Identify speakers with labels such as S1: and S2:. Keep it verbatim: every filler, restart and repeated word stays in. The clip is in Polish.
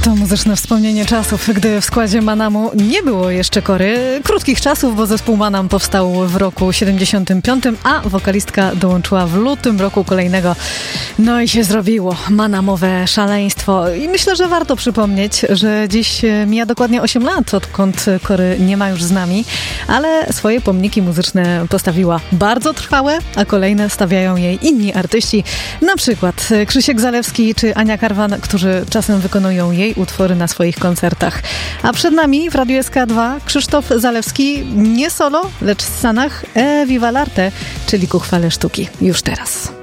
S1: To muzyczne wspomnienie czasów, gdy w składzie Manamu nie było jeszcze Kory. Krótkich czasów, bo zespół Manam powstał w roku siedemdziesiątym piątym, a wokalistka dołączyła w lutym roku kolejnego. No i się zrobiło manamowe szaleństwo. I myślę, że warto przypomnieć, że dziś mija dokładnie osiem lat, odkąd Kory nie ma już z nami, ale swoje pomniki muzyczne postawiła bardzo trwałe, a kolejne stawiają jej inni artyści, na przykład Krzysiek Zalewski czy Ania Karwan, którzy czasem wykonują jej utwory na swoich koncertach. A przed nami w Radiu S K dwa Krzysztof Zalewski, nie solo, lecz w Stanach, E Viva l'arte, czyli ku chwale sztuki. Już teraz.